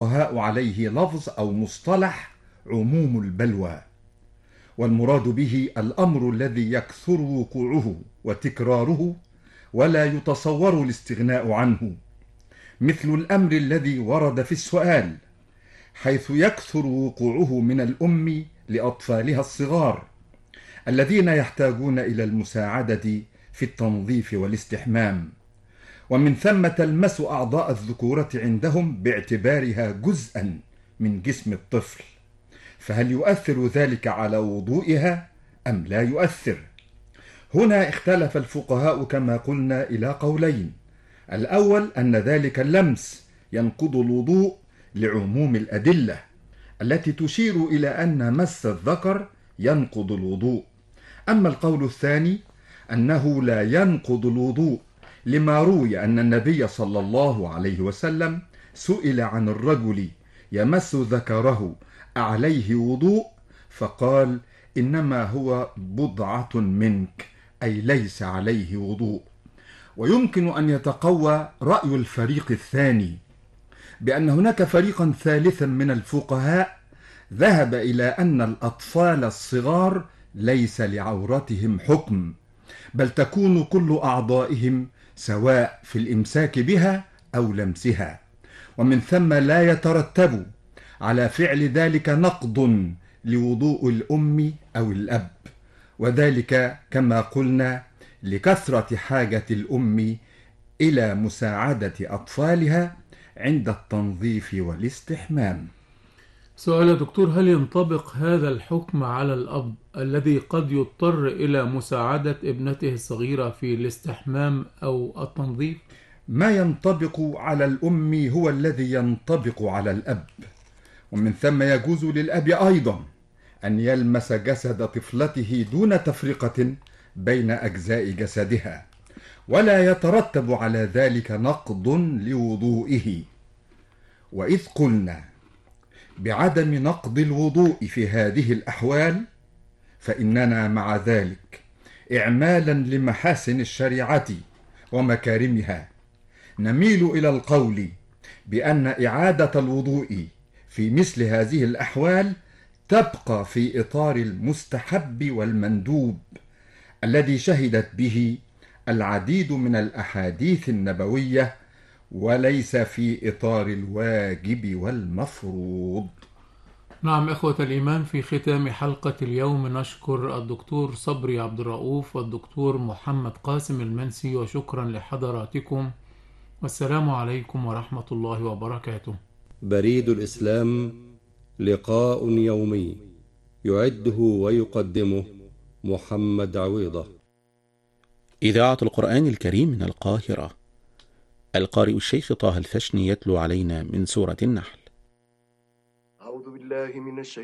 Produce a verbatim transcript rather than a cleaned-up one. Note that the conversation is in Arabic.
الفقهاء عليه لفظ أو مصطلح عموم البلوى، والمراد به الأمر الذي يكثر وقوعه وتكراره ولا يتصور الاستغناء عنه، مثل الأمر الذي ورد في السؤال، حيث يكثر وقوعه من الأم لأطفالها الصغار الذين يحتاجون إلى المساعدة في التنظيف والاستحمام، ومن ثم تلمس أعضاء الذكورة عندهم باعتبارها جزءا من جسم الطفل، فهل يؤثر ذلك على وضوئها أم لا يؤثر؟ هنا اختلف الفقهاء كما قلنا إلى قولين: الأول أن ذلك اللمس ينقض الوضوء لعموم الأدلة التي تشير إلى أن مس الذكر ينقض الوضوء، أما القول الثاني أنه لا ينقض الوضوء لما روي أن النبي صلى الله عليه وسلم سئل عن الرجل يمس ذكره أعليه وضوء فقال: إنما هو بضعة منك، أي ليس عليه وضوء. ويمكن أن يتقوى رأي الفريق الثاني بأن هناك فريقا ثالثا من الفقهاء ذهب إلى أن الأطفال الصغار ليس لعورتهم حكم، بل تكون كل أعضائهم سواء في الإمساك بها أو لمسها، ومن ثم لا يترتب على فعل ذلك نقض لوضوء الأم أو الأب، وذلك كما قلنا لكثرة حاجة الأم إلى مساعدة أطفالها عند التنظيف والاستحمام. سؤال يا دكتور: هل ينطبق هذا الحكم على الأب الذي قد يضطر إلى مساعدة ابنته الصغيرة في الاستحمام أو التنظيف؟ ما ينطبق على الأم هو الذي ينطبق على الأب، ومن ثم يجوز للأب أيضا أن يلمس جسد طفلته دون تفرقة بين أجزاء جسدها، ولا يترتب على ذلك نقض لوضوئه. وإذ قلنا بعدم نقض الوضوء في هذه الأحوال، فإننا مع ذلك إعمالا لمحاسن الشريعة ومكارمها نميل إلى القول بأن إعادة الوضوء في مثل هذه الأحوال تبقى في إطار المستحب والمندوب الذي شهدت به العديد من الأحاديث النبوية، وليس في إطار الواجب والمفروض. نعم إخوة الإيمان، في ختام حلقة اليوم نشكر الدكتور صبري عبد الرؤوف والدكتور محمد قاسم المنسي، وشكرا لحضراتكم، والسلام عليكم ورحمة الله وبركاته. بريد الإسلام، لقاء يومي يعده ويقدمه محمد عويضة. إذاعة القرآن الكريم من القاهرة، القارئ الشيخ طه الفشني يتلو علينا من سورة النحل. أعوذ بالله من الشيطان